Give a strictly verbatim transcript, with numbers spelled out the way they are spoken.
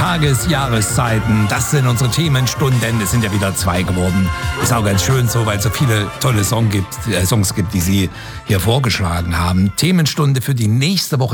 Tages-, Jahreszeiten. Das sind unsere Themenstunden. Es sind ja wieder zwei geworden. Ist auch ganz schön so, weil es so viele tolle Song gibt, äh, Songs gibt, die Sie hier vorgeschlagen haben. Themenstunde für die nächste Woche.